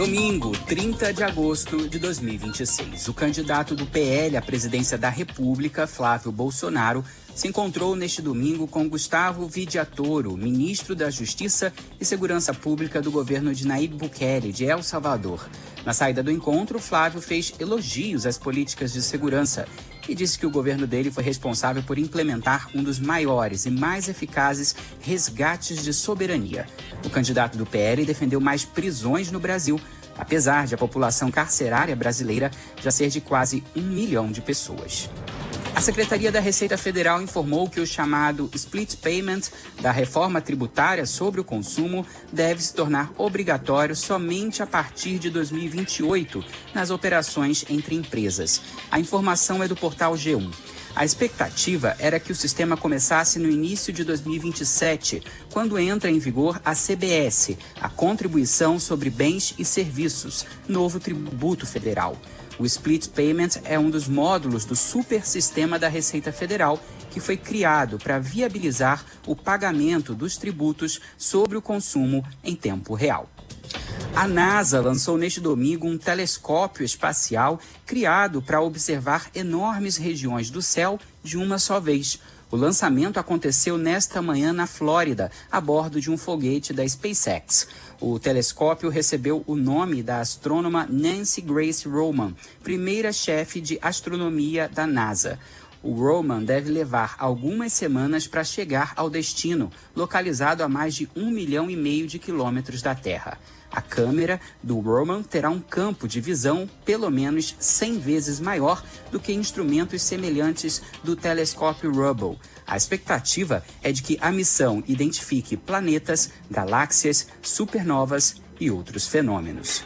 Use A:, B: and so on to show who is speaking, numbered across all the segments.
A: Domingo, 30 de agosto de 2026. O candidato do PL à presidência da República, Flávio Bolsonaro, se encontrou neste domingo com Gustavo Vidiatoro, ministro da Justiça e Segurança Pública do governo de Nayib Bukele, de El Salvador. Na saída do encontro, Flávio fez elogios às políticas de segurança e disse que o governo dele foi responsável por implementar um dos maiores e mais eficazes resgates de soberania. O candidato do PL defendeu mais prisões no Brasil, apesar de a população carcerária brasileira já ser de quase 1 milhão de pessoas. A Secretaria da Receita Federal informou que o chamado split payment da reforma tributária sobre o consumo deve se tornar obrigatório somente a partir de 2028 nas operações entre empresas. A informação é do portal G1. A expectativa era que o sistema começasse no início de 2027, quando entra em vigor a CBS, a Contribuição sobre Bens e Serviços, novo tributo federal. O Split Payment é um dos módulos do super sistema da Receita Federal que foi criado para viabilizar o pagamento dos tributos sobre o consumo em tempo real. A NASA lançou neste domingo um telescópio espacial criado para observar enormes regiões do céu de uma só vez. O lançamento aconteceu nesta manhã na Flórida, a bordo de um foguete da SpaceX. O telescópio recebeu o nome da astrônoma Nancy Grace Roman, primeira chefe de astronomia da NASA. O Roman deve levar algumas semanas para chegar ao destino, localizado a mais de 1,5 milhão de quilômetros da Terra. A câmera do Roman terá um campo de visão pelo menos 100 vezes maior do que instrumentos semelhantes do telescópio Hubble. A expectativa é de que a missão identifique planetas, galáxias, supernovas e outros fenômenos.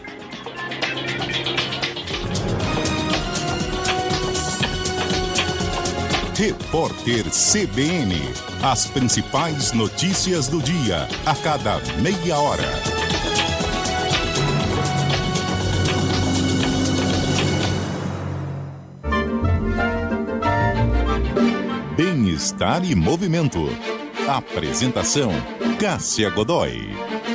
B: Repórter CBN. As principais notícias do dia, a cada meia hora. Bem-estar e movimento. Apresentação: Cássia Godoy.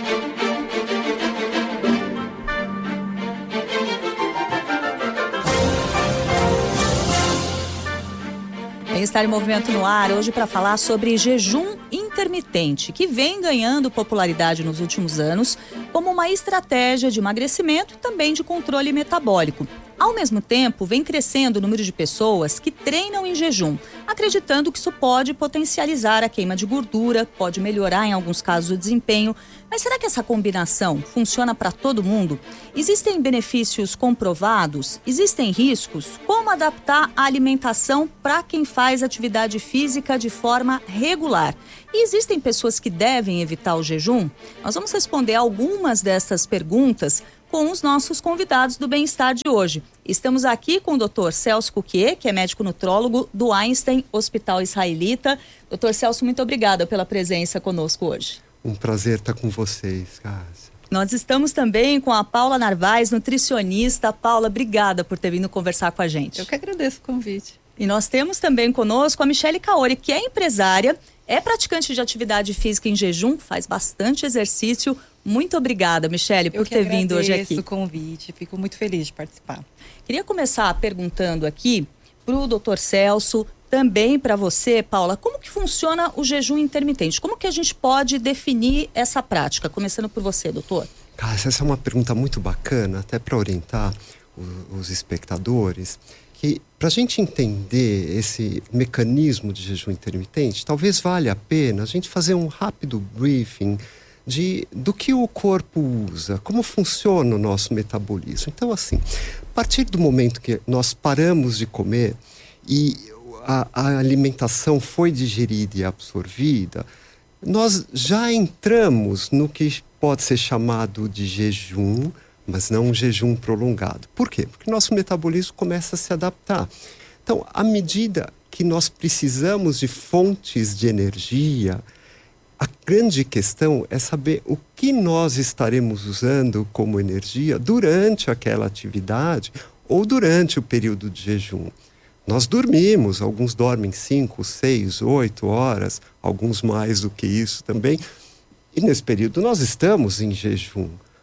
C: Bem-estar e movimento no ar, hoje para falar sobre jejum intermitente, que vem ganhando popularidade nos últimos anos como uma estratégia de emagrecimento e também de controle metabólico. Ao mesmo tempo, vem crescendo o número de pessoas que treinam em jejum, acreditando que isso pode potencializar a queima de gordura, pode melhorar em alguns casos o desempenho. Mas será que essa combinação funciona para todo mundo? Existem benefícios comprovados? Existem riscos? Como adaptar a alimentação para quem faz atividade física de forma regular? E existem pessoas que devem evitar o jejum? Nós vamos responder algumas dessas perguntas com os nossos convidados do Bem-Estar de hoje. Estamos aqui com o Dr. Celso Cuquier, que é médico nutrólogo do Einstein Hospital Israelita. Dr. Celso, muito obrigada pela presença conosco hoje.
D: Um prazer estar com vocês, Cássia.
C: Nós estamos também com a Paula Narvaez, nutricionista. Paula, obrigada por ter vindo conversar com a gente.
E: Eu que agradeço o convite.
C: E nós temos também conosco a Michele Kaori, que é empresária, é praticante de atividade física em jejum, faz bastante exercício. Muito obrigada, Michele, por ter vindo hoje aqui.
E: Eu agradeço o convite, fico muito feliz de participar.
C: Queria começar perguntando aqui para o Dr. Celso, também para você, Paula, como que funciona o jejum intermitente? Como que a gente pode definir essa prática? Começando por você, doutor.
D: Cássia, essa é uma pergunta muito bacana, até para orientar os espectadores, que para a gente entender esse mecanismo de jejum intermitente, talvez valha a pena a gente fazer um rápido briefing do que o corpo usa, como funciona o nosso metabolismo. Então, assim, a partir do momento que nós paramos de comer e a alimentação foi digerida e absorvida, nós já entramos no que pode ser chamado de jejum, mas não um jejum prolongado. Por quê? Porque nosso metabolismo começa a se adaptar. Então, à medida que nós precisamos de fontes de energia, a grande questão é saber o que nós estaremos usando como energia durante aquela atividade ou durante o período de jejum. Nós dormimos, alguns dormem 5, 6, 8 horas, alguns mais do que isso também. E nesse período nós estamos em jejum.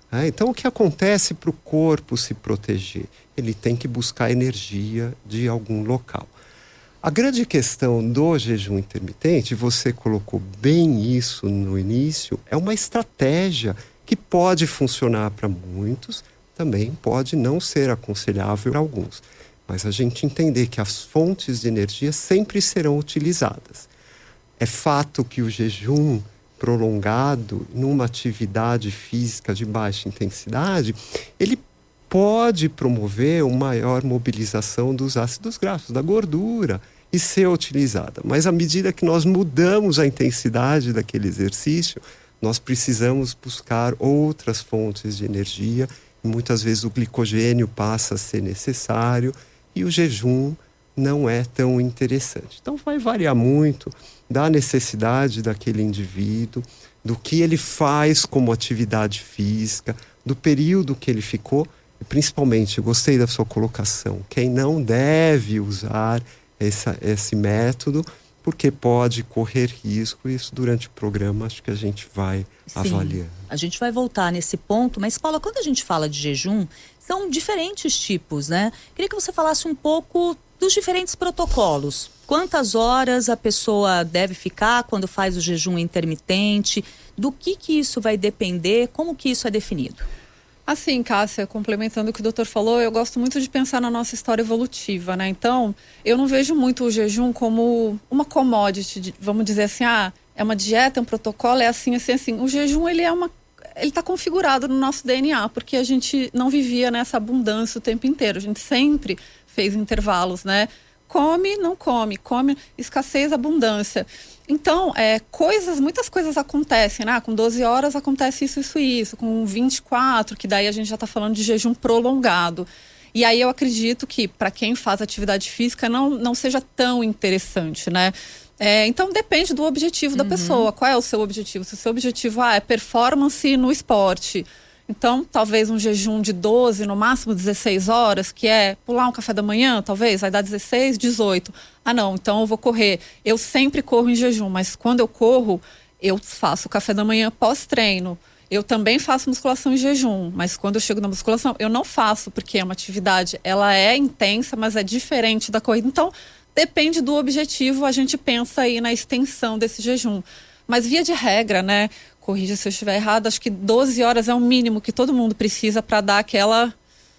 D: Então, o que acontece para o corpo se proteger? Ele tem que buscar energia de algum local. A grande questão do jejum intermitente, você colocou bem isso no início, é uma estratégia que pode funcionar para muitos, também pode não ser aconselhável para alguns. Mas a gente entender que as fontes de energia sempre serão utilizadas. É fato que o jejum prolongado numa atividade física de baixa intensidade, ele pode promover uma maior mobilização dos ácidos graxos, da gordura, e ser utilizada. Mas à medida que nós mudamos a intensidade daquele exercício, nós precisamos buscar outras fontes de energia, e muitas vezes o glicogênio passa a ser necessário, e o jejum não é tão interessante. Então vai variar muito da necessidade daquele indivíduo, do que ele faz como atividade física, do período que ele ficou, e principalmente, eu gostei da sua colocação, quem não deve usar esse método, porque pode correr risco, e isso durante o programa acho que a gente vai avaliar.
C: A gente vai voltar nesse ponto, mas Paula, quando a gente fala de jejum, são diferentes tipos, né? Queria que você falasse um pouco dos diferentes protocolos. Quantas horas a pessoa deve ficar quando faz o jejum intermitente? Do que isso vai depender? Como que isso é definido?
E: Assim, Cássia, complementando o que o doutor falou, eu gosto muito de pensar na nossa história evolutiva, né? Então, eu não vejo muito o jejum como uma commodity, vamos dizer assim, é uma dieta, é um protocolo, é assim. O jejum, ele está configurado no nosso DNA, porque a gente não vivia nessa abundância o tempo inteiro. A gente sempre fez intervalos, né? Come, não come, escassez, abundância. Então, muitas coisas acontecem, né? Com 12 horas acontece isso. Com 24, que daí a gente já está falando de jejum prolongado. E aí eu acredito que para quem faz atividade física não seja tão interessante, né? Então depende do objetivo da pessoa. Qual é o seu objetivo? Se o seu objetivo é performance no esporte, então talvez um jejum de 12, no máximo 16 horas, que é pular um café da manhã, talvez, vai dar 16, 18. Não, então eu vou correr. Eu sempre corro em jejum, mas quando eu corro, eu faço café da manhã pós-treino. Eu também faço musculação em jejum, mas quando eu chego na musculação, eu não faço, porque é uma atividade, ela é intensa, mas é diferente da corrida. Então, depende do objetivo, a gente pensa aí na extensão desse jejum. Mas via de regra, né, corrija se eu estiver errado, acho que 12 horas é o mínimo que todo mundo precisa para dar aquela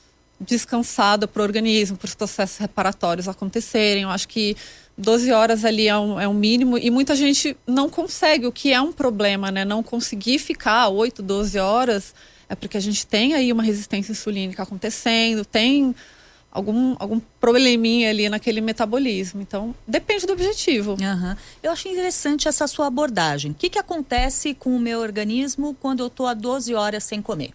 E: descansada para o organismo, para os processos reparatórios acontecerem. Eu acho que 12 horas ali é um mínimo, e muita gente não consegue, o que é um problema, né? Não conseguir ficar 8, 12 horas é porque a gente tem aí uma resistência insulínica acontecendo, tem algum probleminha ali naquele metabolismo. Então, depende do objetivo.
C: Eu achei interessante essa sua abordagem. O que acontece com o meu organismo quando eu estou há 12 horas sem comer?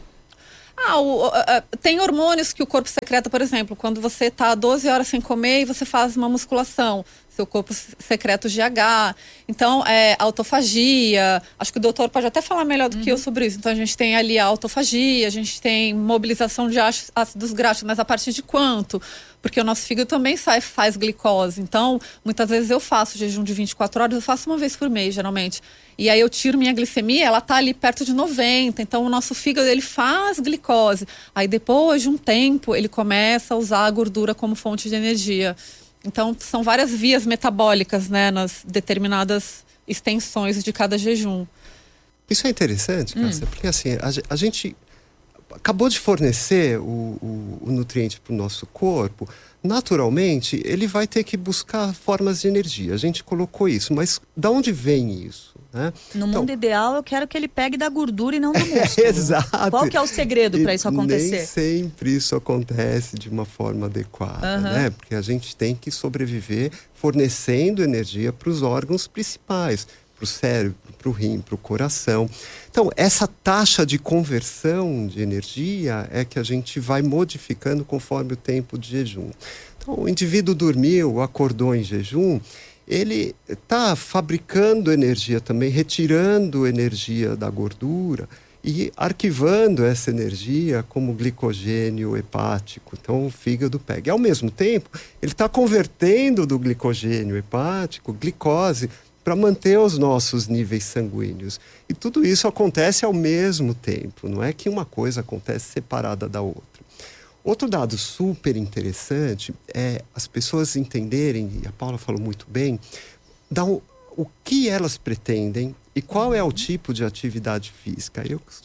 E: Tem hormônios que o corpo secreta, por exemplo, quando você está 12 horas sem comer e você faz uma musculação, seu corpo secreta o GH. Então, autofagia. Acho que o doutor pode até falar melhor do que eu sobre isso. Então, a gente tem ali a autofagia, a gente tem mobilização de ácidos graxos, mas a partir de quanto? Porque o nosso fígado também faz glicose. Então, muitas vezes eu faço jejum de 24 horas, eu faço uma vez por mês, geralmente. E aí eu tiro minha glicemia, ela tá ali perto de 90. Então, o nosso fígado, ele faz glicose. Aí, depois de um tempo, ele começa a usar a gordura como fonte de energia. Então, são várias vias metabólicas, né, nas determinadas extensões de cada jejum.
D: Isso é interessante, Cássia, porque assim, a gente acabou de fornecer o nutriente para o nosso corpo. Naturalmente, ele vai ter que buscar formas de energia. A gente colocou isso, mas de onde vem isso? Né?
C: No mundo ideal, eu quero que ele pegue da gordura e não do músculo.
D: Exato.
C: Qual que é o segredo para isso acontecer?
D: Nem sempre isso acontece de uma forma adequada, né? Porque a gente tem que sobreviver fornecendo energia para os órgãos principais, para o cérebro, para o rim, para o coração. Então, essa taxa de conversão de energia é que a gente vai modificando conforme o tempo de jejum. Então, o indivíduo dormiu, acordou em jejum, ele está fabricando energia também, retirando energia da gordura e arquivando essa energia como glicogênio hepático. Então, o fígado pega. E, ao mesmo tempo, ele está convertendo do glicogênio hepático glicose para manter os nossos níveis sanguíneos. E tudo isso acontece ao mesmo tempo, não é que uma coisa acontece separada da outra. Outro dado super interessante é as pessoas entenderem, e a Paula falou muito bem, o que elas pretendem e qual é o tipo de atividade física.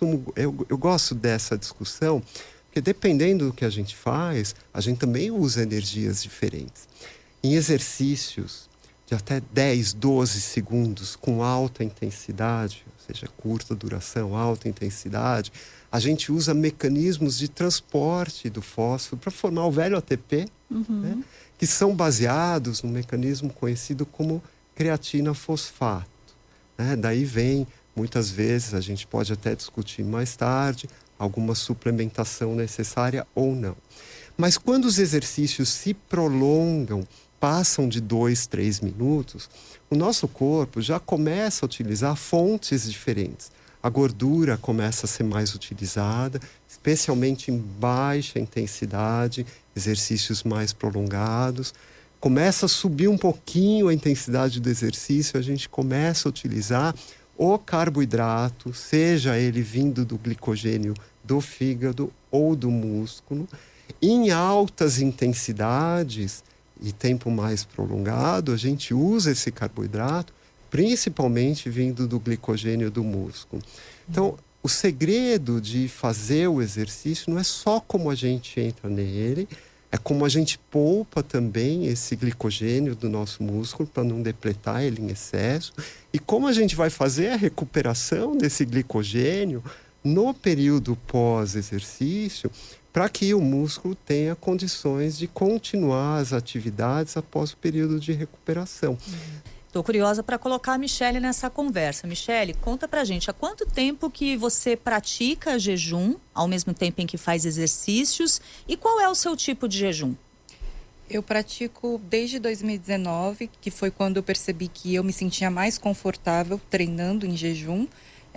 D: Eu gosto dessa discussão, porque dependendo do que a gente faz, a gente também usa energias diferentes. Em exercícios de até 10, 12 segundos com alta intensidade, ou seja, curta duração, alta intensidade, a gente usa mecanismos de transporte do fósforo para formar o velho ATP, né, que são baseados no mecanismo conhecido como creatina fosfato. Né? Daí vem, muitas vezes, a gente pode até discutir mais tarde, alguma suplementação necessária ou não. Mas quando os exercícios se prolongam, passam de 2, 3 minutos, o nosso corpo já começa a utilizar fontes diferentes. A gordura começa a ser mais utilizada, especialmente em baixa intensidade, exercícios mais prolongados. Começa a subir um pouquinho a intensidade do exercício, a gente começa a utilizar o carboidrato, seja ele vindo do glicogênio do fígado ou do músculo, em altas intensidades e tempo mais prolongado, a gente usa esse carboidrato, principalmente vindo do glicogênio do músculo. Então, o segredo de fazer o exercício não é só como a gente entra nele, é como a gente poupa também esse glicogênio do nosso músculo para não depletar ele em excesso. E como a gente vai fazer a recuperação desse glicogênio no período pós-exercício, para que o músculo tenha condições de continuar as atividades após o período de recuperação.
C: Estou curiosa para colocar a Michele nessa conversa. Michele, conta pra gente, há quanto tempo que você pratica jejum, ao mesmo tempo em que faz exercícios, e qual é o seu tipo de jejum?
F: Eu pratico desde 2019, que foi quando eu percebi que eu me sentia mais confortável treinando em jejum.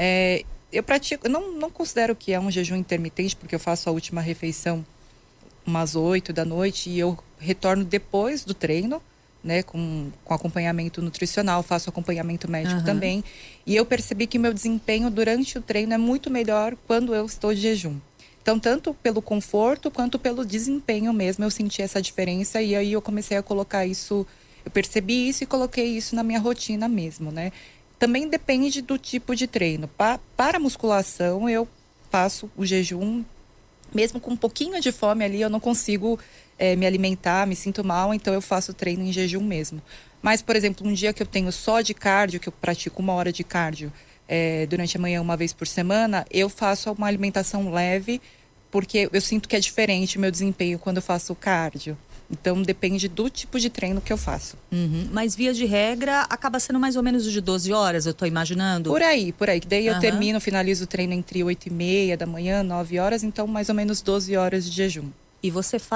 F: Eu pratico, não considero que é um jejum intermitente, porque eu faço a última refeição umas 8 da noite e eu retorno depois do treino, né, com acompanhamento nutricional, faço acompanhamento médico também. E eu percebi que meu desempenho durante o treino é muito melhor quando eu estou de jejum. Então, tanto pelo conforto quanto pelo desempenho mesmo, eu senti essa diferença e aí eu comecei a colocar isso, eu percebi isso e coloquei isso na minha rotina mesmo, né? Também depende do tipo de treino. Para musculação, eu faço o jejum, mesmo com um pouquinho de fome ali, eu não consigo me alimentar, me sinto mal, então eu faço treino em jejum mesmo. Mas, por exemplo, um dia que eu tenho só de cardio, que eu pratico 1 hora de cardio durante a manhã, 1 vez por semana, eu faço uma alimentação leve, porque eu sinto que é diferente o meu desempenho quando eu faço cardio. Então, depende do tipo de treino que eu faço.
C: Mas, via de regra, acaba sendo mais ou menos de 12 horas, eu tô imaginando?
F: Por aí. Daí eu finalizo o treino entre 8h30 da manhã, 9 horas. Então, mais ou menos 12 horas de jejum.
C: E você